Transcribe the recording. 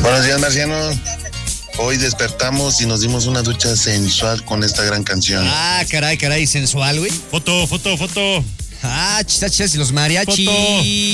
Buenos días, Marciano. Hoy despertamos y nos dimos una ducha sensual con esta gran canción. Ah, caray, sensual, güey. Foto. Ah, chistas y los mariachis. Foto.